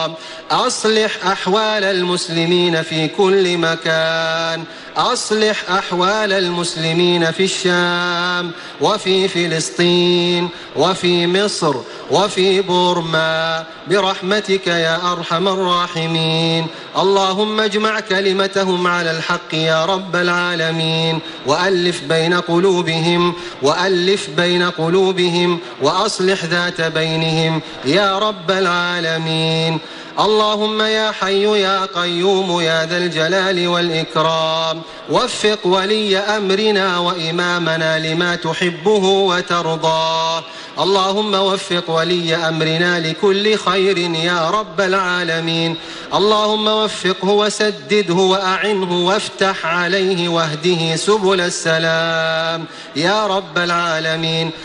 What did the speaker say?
والإكرام. أصلح أحوال المسلمين في كل مكان، أصلح أحوال المسلمين في الشام وفي فلسطين وفي مصر وفي بورما برحمتك يا أرحم الراحمين. اللهم اجمع كلمتهم على الحق يا رب العالمين، وألف بين قلوبهم وأصلح ذات بينهم يا رب العالمين. اللهم يا حي يا قيوم يا ذا الجلال والإكرام، وفق ولي أمرنا وإمامنا لما تحبه وترضاه. اللهم وفق ولي أمرنا لكل خير يا رب العالمين. اللهم وفقه وسدده وأعنه وافتح عليه واهده سبل السلام يا رب العالمين.